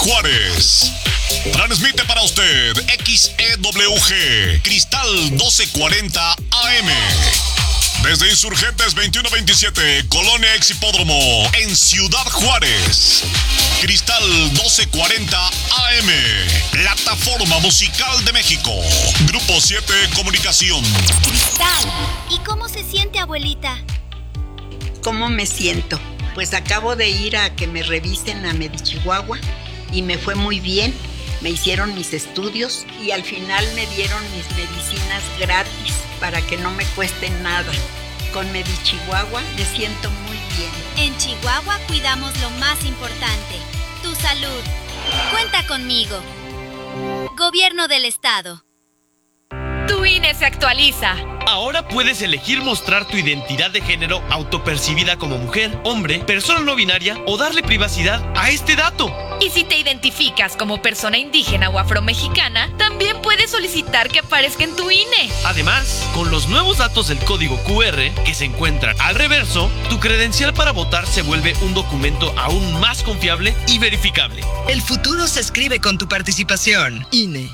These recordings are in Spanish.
Juárez. Transmite para usted XEWG Cristal 1240 AM. Desde Insurgentes 2127, Colonia Exhipódromo, en Ciudad Juárez. Cristal 1240 AM, Plataforma Musical de México. Grupo 7 Comunicación. Cristal, ¿y cómo se siente, abuelita? ¿Cómo me siento? Pues acabo de ir a que me revisen a Medichihuahua y me fue muy bien. Me hicieron mis estudios y al final me dieron mis medicinas gratis para que no me cueste nada. Con Medichihuahua me siento muy bien. En Chihuahua cuidamos lo más importante, tu salud. Cuenta conmigo. Gobierno del Estado. Tu INE se actualiza. Ahora puedes elegir mostrar tu identidad de género autopercibida como mujer, hombre, persona no binaria o darle privacidad a este dato. Y si te identificas como persona indígena o afromexicana, también puedes solicitar que aparezca en tu INE. Además, con los nuevos datos del código QR que se encuentran al reverso, tu credencial para votar se vuelve un documento aún más confiable y verificable. El futuro se escribe con tu participación. INE.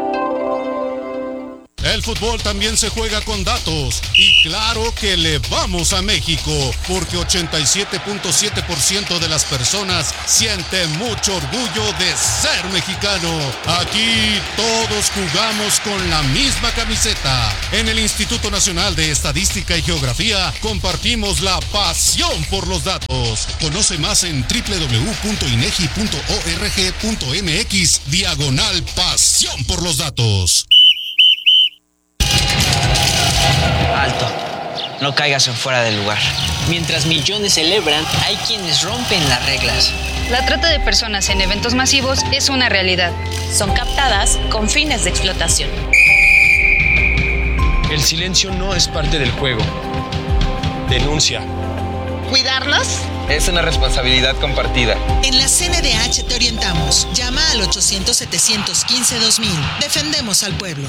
El fútbol también se juega con datos y claro que le vamos a México porque 87.7% de las personas siente mucho orgullo de ser mexicano. Aquí todos jugamos con la misma camiseta. En el Instituto Nacional de Estadística y Geografía compartimos la pasión por los datos. Conoce más en www.inegi.org.mx/pasión por los datos. Alto, no caigas en fuera del lugar. Mientras millones celebran, hay quienes rompen las reglas. La trata de personas en eventos masivos es una realidad. Son captadas con fines de explotación. El silencio no es parte del juego. Denuncia. ¿Cuidarlos? Es una responsabilidad compartida. En la CNDH te orientamos. Llama al 800-715-2000. Defendemos al pueblo.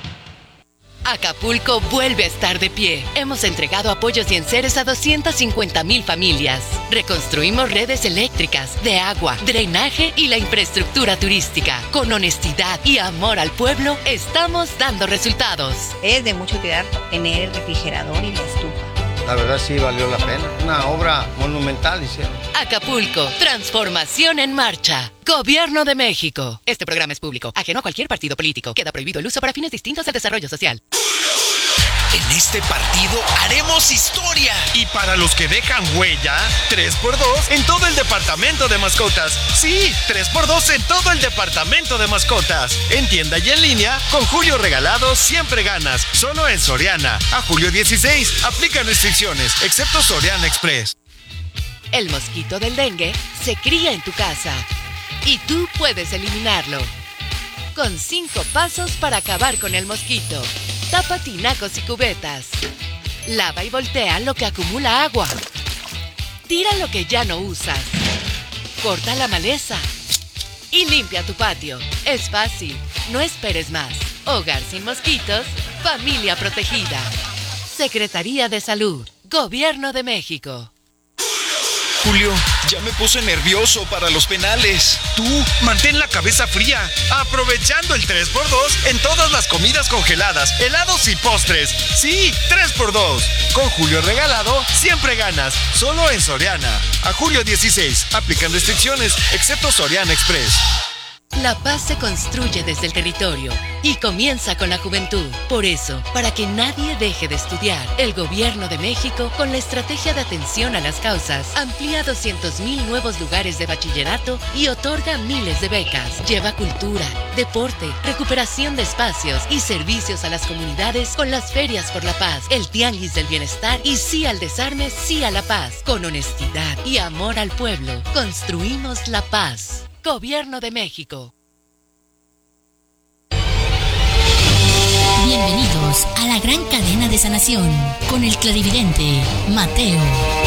Acapulco vuelve a estar de pie. Hemos entregado apoyos y enseres a 250,000 familias. Reconstruimos redes eléctricas, de agua, drenaje y la infraestructura turística. Con honestidad y amor al pueblo, estamos dando resultados. Es de mucho cuidar tener el refrigerador y la estufa. La verdad sí valió la pena. Una obra monumental hicieron. Acapulco, transformación en marcha. Gobierno de México. Este programa es público, ajeno a cualquier partido político. Queda prohibido el uso para fines distintos al desarrollo social. En este partido haremos historia. Y para los que dejan huella, 3x2 en todo el departamento de mascotas. Sí, 3x2 en todo el departamento de mascotas. En tienda y en línea, con Julio Regalado siempre ganas. Solo en Soriana. A julio 16, aplican restricciones, excepto Soriana Express. El mosquito del dengue se cría en tu casa. Y tú puedes eliminarlo. Con 5 pasos para acabar con el mosquito. Tapa tinacos y cubetas. Lava y voltea lo que acumula agua. Tira lo que ya no usas. Corta la maleza. Y limpia tu patio. Es fácil. No esperes más. Hogar sin mosquitos. Familia protegida. Secretaría de Salud. Gobierno de México. Julio, ya me puse nervioso para los penales. Tú, mantén la cabeza fría, aprovechando el 3x2 en todas las comidas congeladas, helados y postres. Sí, 3x2. Con Julio Regalado, siempre ganas. Solo en Soriana. A julio 16, aplican restricciones, excepto Soriana Express. La paz se construye desde el territorio y comienza con la juventud. Por eso, para que nadie deje de estudiar, el Gobierno de México, con la estrategia de atención a las causas, amplía 200,000 nuevos lugares de bachillerato y otorga miles de becas. Lleva cultura, deporte, recuperación de espacios y servicios a las comunidades con las ferias por la paz, el tianguis del bienestar y sí al desarme, sí a la paz. Con honestidad y amor al pueblo, construimos la paz. Gobierno de México. Bienvenidos a la gran cadena de sanación con el clarividente Mateo.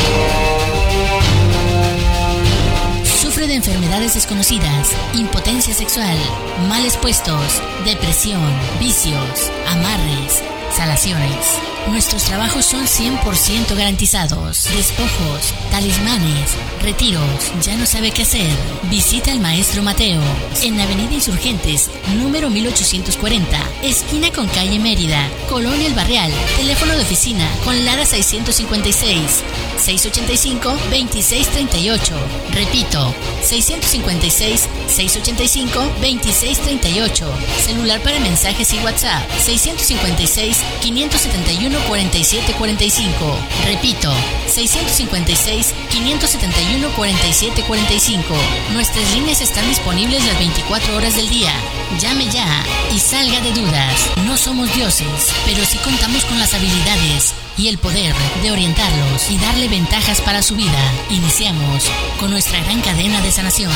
Sufre de enfermedades desconocidas, impotencia sexual, males puestos, depresión, vicios, amarres, salaciones. Nuestros trabajos son 100% garantizados. Despojos, talismanes, retiros. ¿Ya no sabe qué hacer? Visita al maestro Mateo en Avenida Insurgentes, número 1840, esquina con calle Mérida, Colonia El Barrial. Teléfono de oficina con Lara 656 685 2638. Repito, 656 685 2638. Celular para mensajes y WhatsApp 656 571 4745. Repito, 656 571 4745. Nuestras líneas están disponibles las 24 horas del día. Llame ya y salga de dudas. No somos dioses, pero sí contamos con las habilidades y el poder de orientarlos y darle ventajas para su vida. Iniciamos con nuestra gran cadena de sanación.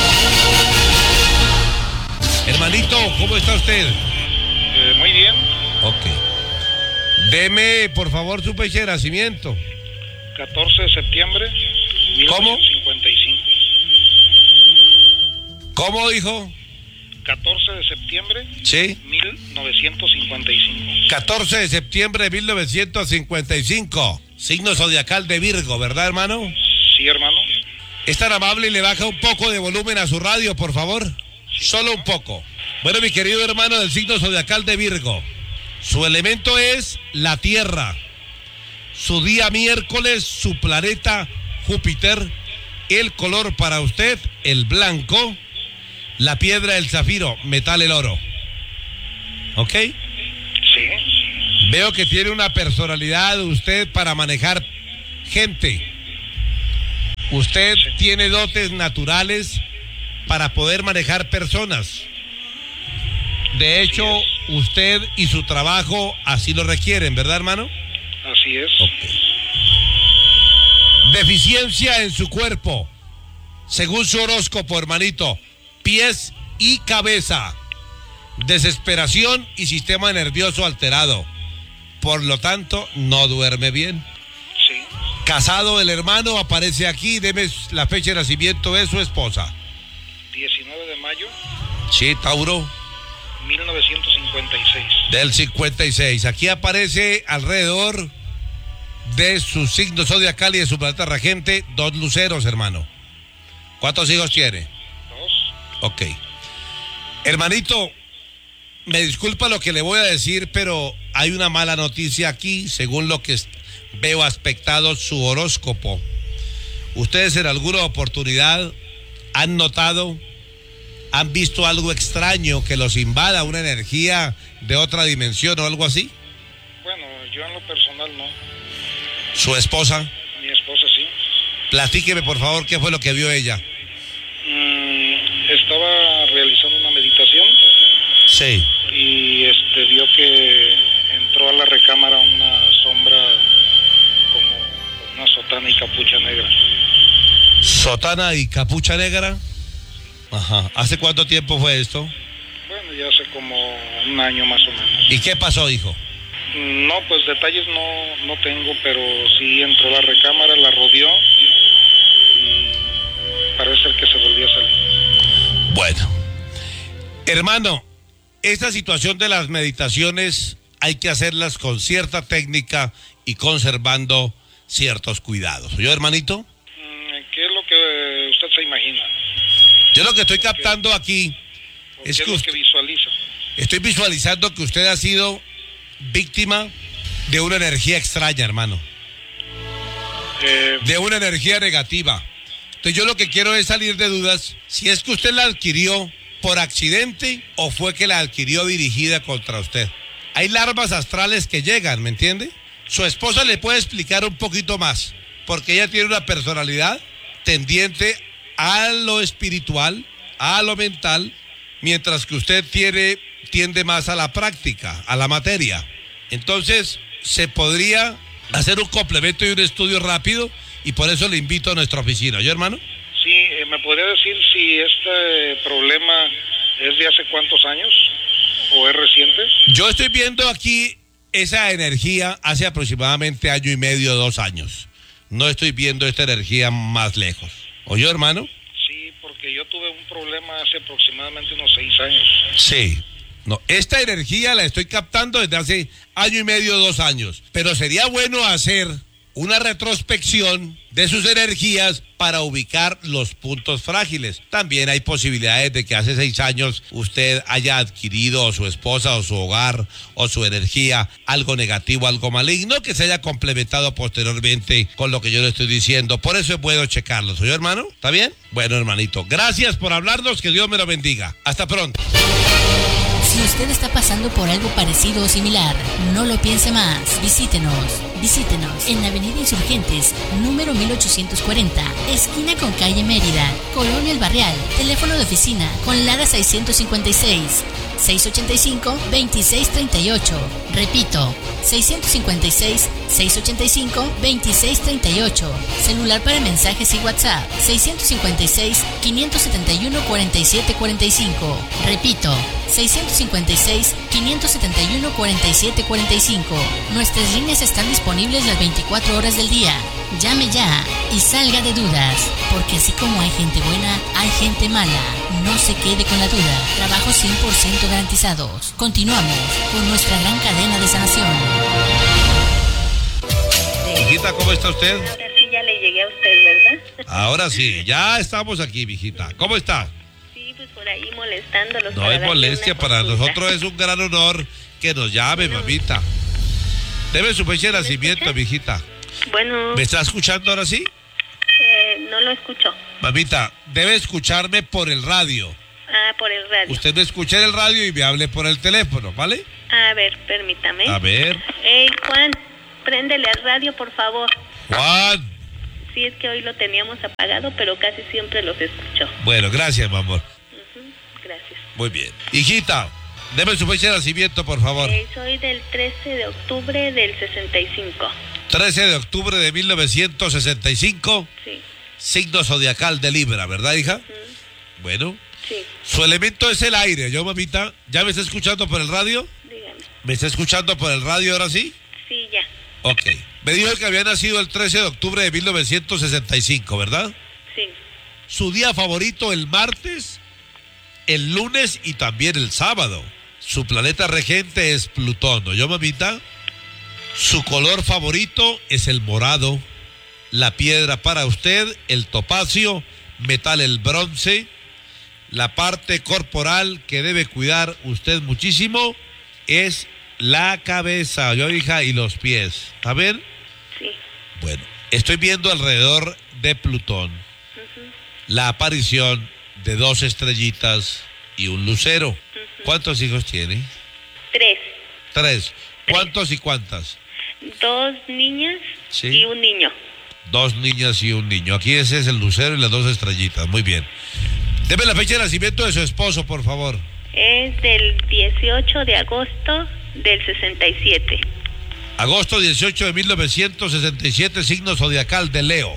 Hermanito, ¿cómo está usted? Muy bien. Ok. Deme, por favor, su fecha de nacimiento. 14 de septiembre, 1955. ¿Cómo dijo? 14 de septiembre, sí, 1955. 14 de septiembre de 1955. Signo zodiacal de Virgo, ¿verdad, hermano? Sí, hermano. ¿Es tan amable y le baja un poco de volumen a su radio, por favor? Sí, solo un poco. Bueno, mi querido hermano del signo zodiacal de Virgo, su elemento es la tierra. Su día miércoles, su planeta Júpiter. El color para usted, el blanco. La piedra, el zafiro, metal, el oro. ¿Ok? Sí. Veo que tiene una personalidad usted para manejar gente. Usted tiene dotes naturales para poder manejar personas. De hecho, usted y su trabajo así lo requieren, ¿verdad, hermano? Así es. Okay. Deficiencia en su cuerpo. Según su horóscopo, hermanito. Pies y cabeza, desesperación y sistema nervioso alterado. Por lo tanto, no duerme bien. Sí. Casado el hermano, aparece aquí. Deme la fecha de nacimiento de su esposa. 19 de mayo. Sí, Tauro. 1956. Del 56. Aquí aparece alrededor de su signo zodiacal y de su planeta regente 2 luceros, hermano. ¿Cuántos hijos tiene? Ok. Hermanito, me disculpa lo que le voy a decir, pero hay una mala noticia aquí, según lo que veo aspectado su horóscopo. Ustedes en alguna oportunidad han notado, han visto algo extraño que los invada, una energía de otra dimensión o algo así. Bueno, yo en lo personal no. ¿Su esposa? Mi esposa sí. Platíqueme por favor qué fue lo que vio ella. Estaba realizando una meditación. Sí. Y vio que entró a la recámara una sombra como una sotana y capucha negra. ¿Sotana y capucha negra? Ajá. ¿Hace cuánto tiempo fue esto? Bueno, ya hace como un año más o menos. ¿Y qué pasó, hijo? No, pues detalles no tengo, pero sí entró a la recámara, la rodeó y parece ser que se volvió a salir. Bueno, hermano, esta situación de las meditaciones hay que hacerlas con cierta técnica y conservando ciertos cuidados. ¿Yo, hermanito? ¿Qué es lo que usted se imagina? Yo lo que estoy captando aquí es que usted visualiza. Estoy visualizando que usted ha sido víctima de una energía extraña, hermano. De una energía negativa. Entonces yo lo que quiero es salir de dudas si es que usted la adquirió por accidente o fue que la adquirió dirigida contra usted. Hay larvas astrales que llegan, ¿me entiende? Su esposa le puede explicar un poquito más, porque ella tiene una personalidad tendiente a lo espiritual, a lo mental, mientras que usted tiende más a la práctica, a la materia. Entonces se podría hacer un complemento y un estudio rápido. Y por eso le invito a nuestra oficina. ¿Yo, hermano? Sí, ¿me podría decir si este problema es de hace cuántos años o es reciente? Yo estoy viendo aquí esa energía hace aproximadamente 1 año y medio, 2 años. No estoy viendo esta energía más lejos. ¿Oyó, hermano? Sí, porque yo tuve un problema hace aproximadamente unos 6 años. Sí, No, esta energía la estoy captando desde hace año y medio, 2 años. Pero sería bueno hacer una retrospección de sus energías para ubicar los puntos frágiles. También hay posibilidades de que hace 6 años usted haya adquirido, o su esposa, o su hogar, o su energía, algo negativo, algo maligno, que se haya complementado posteriormente con lo que yo le estoy diciendo. Por eso es bueno checarlo. ¿Soy hermano? ¿Está bien? Bueno, hermanito, gracias por hablarnos, que Dios me lo bendiga. Hasta pronto. Si usted está pasando por algo parecido o similar, no lo piense más. Visítenos en Avenida Insurgentes, número 1840, esquina con calle Mérida, Colonia El Barrial. Teléfono de oficina con Lada 656 685-2638. Repito, 656-685-2638. Celular para mensajes y WhatsApp, 656-571-4745. Repito, 656-571-4745. Nuestras líneas están disponibles las 24 horas del día. Llame ya y salga de dudas, porque así como hay gente buena, hay gente mala. No se quede con la duda. Trabajos 100% garantizados. Continuamos con nuestra gran cadena de sanación. Mijita, ¿cómo está usted? Ahora sí ya le llegué a usted, ¿verdad? Ahora sí, ya estamos aquí, mijita. ¿Cómo está? Sí, pues por ahí molestándolos. No es molestia, para nosotros es un gran honor que nos llame, mamita. Debe su fecha de nacimiento, mijita. Bueno. ¿Me está escuchando ahora sí? No lo escucho. Mamita, debe escucharme por el radio. Ah, por el radio. Usted me escucha en el radio y me hable por el teléfono, ¿vale? A ver, permítame. A ver. Juan, préndele al radio, por favor. Juan. Sí, es que hoy lo teníamos apagado, pero casi siempre los escucho. Bueno, gracias, mi amor. Gracias. Muy bien. Hijita, deme su fecha de nacimiento, por favor. Soy del 13 de octubre del 65. 13 de octubre de 1965. Sí. Signo zodiacal de Libra, ¿verdad, hija? Bueno. Sí. Su elemento es el aire. Yo, mamita, ¿ya me está escuchando por el radio? Dígame. ¿Me está escuchando por el radio ahora sí? Sí, ya. Ok. Me dijo que había nacido el 13 de octubre de 1965, ¿verdad? Sí. Su día favorito el martes, el lunes y también el sábado. Su planeta regente es Plutón, ¿no yo, mamita? Su color favorito es el morado. La piedra para usted, el topacio. Metal, el bronce. La parte corporal que debe cuidar usted muchísimo es la cabeza, yo, hija, y los pies. ¿Está bien? Sí. Bueno, estoy viendo alrededor de Plutón la aparición de 2 estrellitas y un lucero. ¿Cuántos hijos tiene? 3. 3. ¿Cuántos y cuántas? 2 niñas ¿Sí? y un niño. 2 niñas y un niño. Aquí ese es el lucero y las 2 estrellitas. Muy bien. Deme la fecha de nacimiento de su esposo, por favor. Es del 18 de agosto del 67. Agosto 18 de 1967, signo zodiacal de Leo.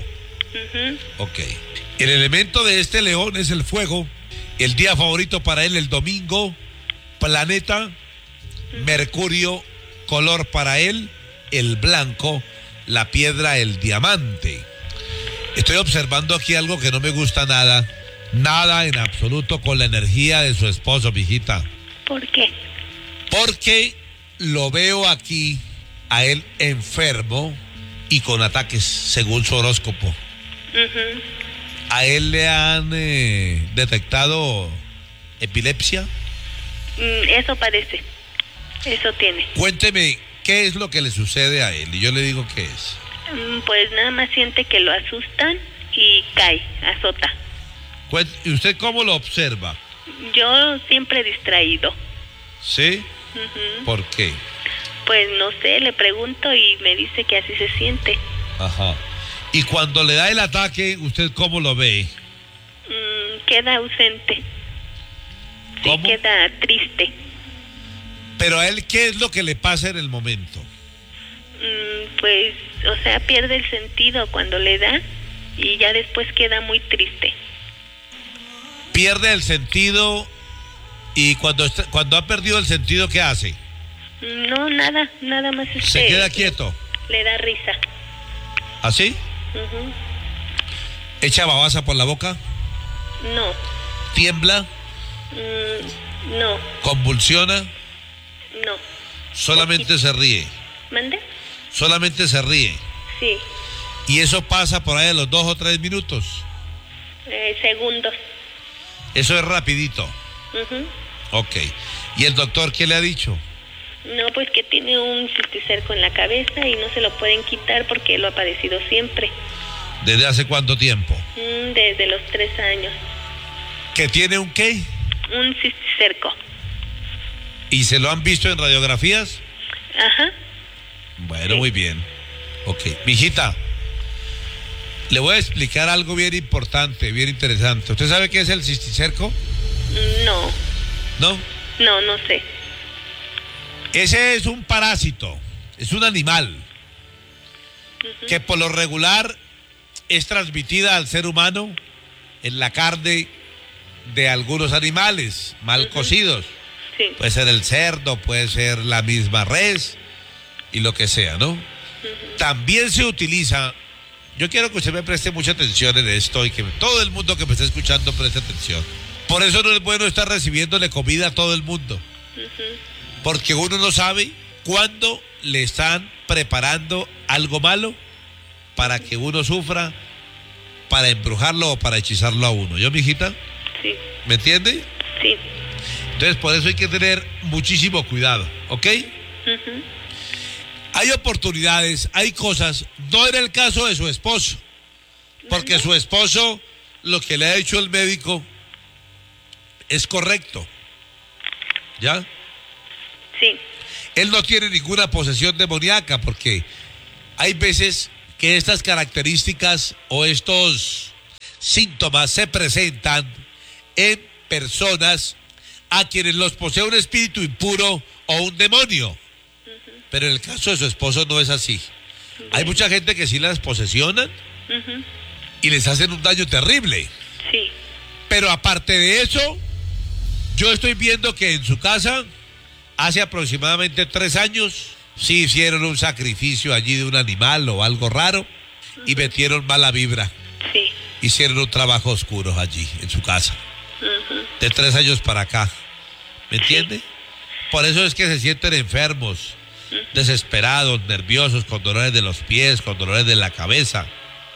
Ok. El elemento de este león es el fuego. El día favorito para él, el domingo. Planeta, Mercurio. Color para él, el blanco. La piedra, el diamante. Estoy observando aquí algo que no me gusta nada. Nada en absoluto con la energía de su esposo, mijita. ¿Por qué? Porque lo veo aquí a él enfermo y con ataques, según su horóscopo. ¿A él le han detectado epilepsia? Eso parece. Eso tiene. Cuénteme, ¿qué es lo que le sucede a él? Y yo le digo qué es. Pues nada más siente que lo asustan y cae, azota. ¿Y usted cómo lo observa? Yo siempre distraído. ¿Sí? ¿Por qué? Pues no sé, le pregunto y me dice que así se siente. Ajá. Y cuando le da el ataque, ¿usted cómo lo ve? Queda ausente. ¿Cómo? Sí, queda triste. Pero a él, ¿qué es lo que le pasa en el momento? Pues, o sea, pierde el sentido cuando le da y ya después queda muy triste. Pierde el sentido y cuando ha perdido el sentido, ¿qué hace? No, nada más. ¿Se queda quieto? Le da risa. ¿Así? ¿Echa babasa por la boca? No. ¿Tiembla? No. ¿Convulsiona? No. Solamente se ríe. ¿Mande? Solamente se ríe. Sí. ¿Y eso pasa por ahí a los 2 o 3 minutos? Segundos. Eso es rapidito. Ok. ¿Y el doctor qué le ha dicho? No, pues que tiene un cisticerco en la cabeza y no se lo pueden quitar porque lo ha padecido siempre. ¿Desde hace cuánto tiempo? Desde los 3 años. ¿Que tiene un qué? Un cisticerco. ¿Y se lo han visto en radiografías? Ajá. Bueno, sí. Muy bien. Ok. Mijita, le voy a explicar algo bien importante, bien interesante. ¿Usted sabe qué es el cisticerco? No. ¿No? No, no sé. Ese es un parásito, es un animal que por lo regular es transmitida al ser humano en la carne de algunos animales mal cocidos. Sí. Puede ser el cerdo, puede ser la misma res y lo que sea, ¿no? También se utiliza, yo quiero que usted me preste mucha atención en esto y que todo el mundo que me está escuchando preste atención. Por eso no es bueno estar recibiéndole comida a todo el mundo. Porque uno no sabe cuándo le están preparando algo malo para que uno sufra, para embrujarlo o para hechizarlo a uno. ¿Yo, mijita? Sí. ¿Me entiende? Sí. Entonces, por eso hay que tener muchísimo cuidado, ¿ok? Hay oportunidades, hay cosas, no era el caso de su esposo, porque su esposo, lo que le ha hecho el médico es correcto, ¿ya? Sí. Él no tiene ninguna posesión demoníaca, porque hay veces que estas características o estos síntomas se presentan en personas a quienes los posee un espíritu impuro o un demonio. Pero en el caso de su esposo no es así. Hay mucha gente que sí las posesionan y les hacen un daño terrible. Sí. Pero aparte de eso, yo estoy viendo que en su casa, hace aproximadamente 3 años, sí hicieron un sacrificio allí de un animal o algo raro y metieron mala vibra. Sí. Hicieron un trabajo oscuro allí, en su casa. De 3 años para acá. ¿Me entiende? Sí. Por eso es que se sienten enfermos, desesperados, nerviosos, con dolores de los pies, con dolores de la cabeza.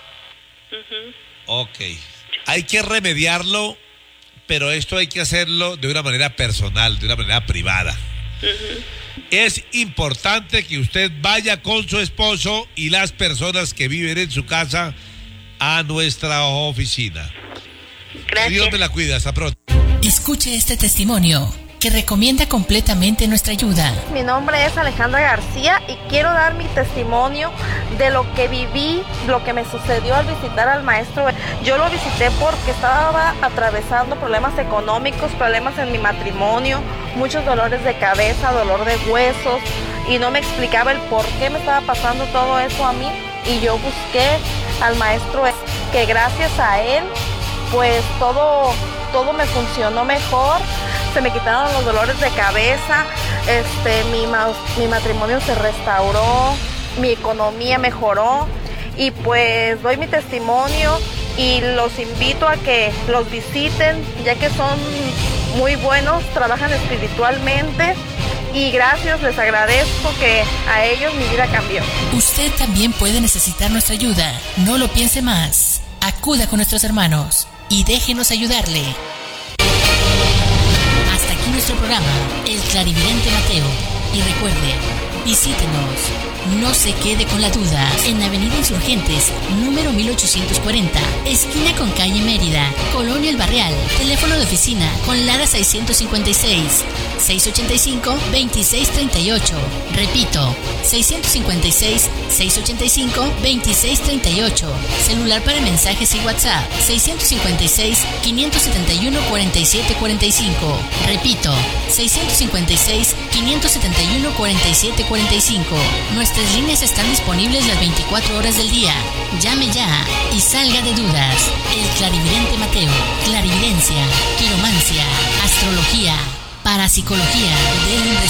Ok. Hay que remediarlo, pero esto hay que hacerlo de una manera personal, de una manera privada. Es importante que usted vaya con su esposo y las personas que viven en su casa a nuestra oficina. Gracias. Dios me la cuida, hasta pronto. Escuche este testimonio que recomienda completamente nuestra ayuda. Mi nombre es Alejandra García y quiero dar mi testimonio de lo que viví, lo que me sucedió al visitar al maestro. Yo lo visité porque estaba atravesando problemas económicos, problemas en mi matrimonio, muchos dolores de cabeza, dolor de huesos, y no me explicaba el por qué me estaba pasando todo eso a mí. Y yo busqué al maestro, que gracias a él pues todo me funcionó mejor. Se me quitaron los dolores de cabeza, mi matrimonio se restauró, mi economía mejoró, y pues doy mi testimonio y los invito a que los visiten, ya que son muy buenos, trabajan espiritualmente, y gracias, les agradezco que a ellos mi vida cambió. Usted también puede necesitar nuestra ayuda, no lo piense más. Acuda con nuestros hermanos y déjenos ayudarle. Hasta aquí nuestro programa, El Clarividente Mateo. Y recuerde, visítenos, no se quede con la duda, en Avenida Insurgentes, número 1840, esquina con calle Mérida, Colonia El Barrial, teléfono de oficina con Lara 656, 685-2638, repito, 656-685-2638, celular para mensajes y WhatsApp, 656-571-4745, repito, 656-571-4745. Nuestras líneas están disponibles las 24 horas del día. Llame ya y salga de dudas. El Clarividente Mateo. Clarividencia, quiromancia, astrología, parapsicología,